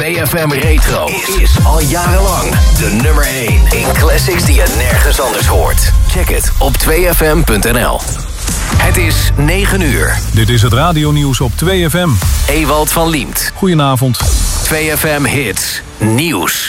2FM Retro is al jarenlang de nummer 1 in classics die je nergens anders hoort. Check het op 2fm.nl. Het is 9 uur. Dit is het radionieuws op 2FM. Ewald van Liemt. Goedenavond. 2FM Hits Nieuws.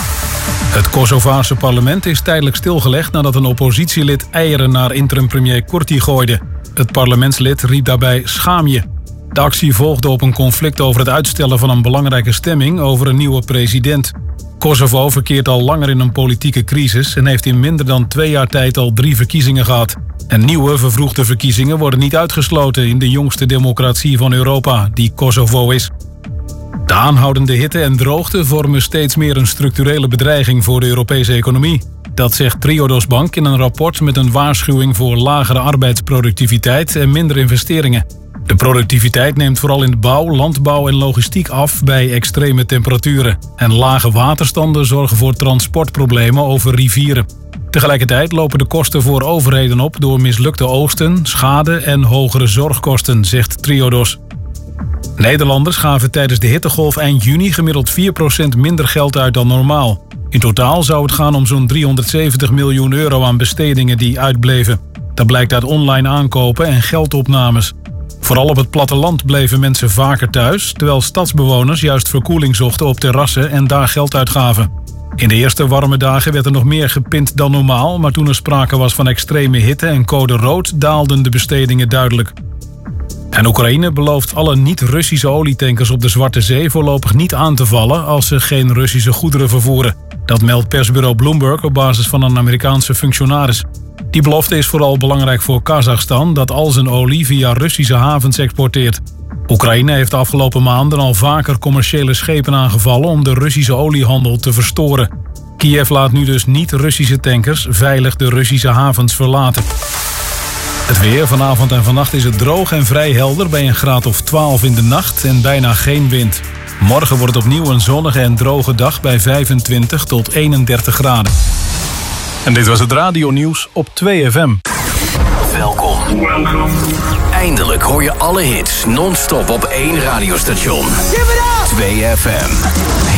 Het Kosovaarse parlement is tijdelijk stilgelegd nadat een oppositielid eieren naar interim-premier Kurti gooide. Het parlementslid riep daarbij schaam je. De actie volgde op een conflict over het uitstellen van een belangrijke stemming over een nieuwe president. Kosovo verkeert al langer in een politieke crisis en heeft in minder dan 2 jaar tijd al 3 verkiezingen gehad. En nieuwe vervroegde verkiezingen worden niet uitgesloten in de jongste democratie van Europa, die Kosovo is. De aanhoudende hitte en droogte vormen steeds meer een structurele bedreiging voor de Europese economie. Dat zegt Triodos Bank in een rapport met een waarschuwing voor lagere arbeidsproductiviteit en minder investeringen. De productiviteit neemt vooral in de bouw, landbouw en logistiek af bij extreme temperaturen. En lage waterstanden zorgen voor transportproblemen over rivieren. Tegelijkertijd lopen de kosten voor overheden op door mislukte oogsten, schade en hogere zorgkosten, zegt Triodos. Nederlanders gaven tijdens de hittegolf eind juni gemiddeld 4% minder geld uit dan normaal. In totaal zou het gaan om zo'n 370 miljoen euro aan bestedingen die uitbleven. Dat blijkt uit online aankopen en geldopnames. Vooral op het platteland bleven mensen vaker thuis, terwijl stadsbewoners juist verkoeling zochten op terrassen en daar geld uitgaven. In de eerste warme dagen werd er nog meer gepind dan normaal, maar toen er sprake was van extreme hitte en code rood daalden de bestedingen duidelijk. En Oekraïne belooft alle niet-Russische olietankers op de Zwarte Zee voorlopig niet aan te vallen als ze geen Russische goederen vervoeren. Dat meldt persbureau Bloomberg op basis van een Amerikaanse functionaris. Die belofte is vooral belangrijk voor Kazachstan, dat al zijn olie via Russische havens exporteert. Oekraïne heeft de afgelopen maanden al vaker commerciële schepen aangevallen om de Russische oliehandel te verstoren. Kiev laat nu dus niet-Russische tankers veilig de Russische havens verlaten. Het weer, vanavond en vannacht is het droog en vrij helder bij een graad of 12 in de nacht en bijna geen wind. Morgen wordt het opnieuw een zonnige en droge dag bij 25 tot 31 graden. En dit was het radionieuws op 2FM. Welkom. Eindelijk hoor je alle hits non-stop op 1 radiostation. 2FM.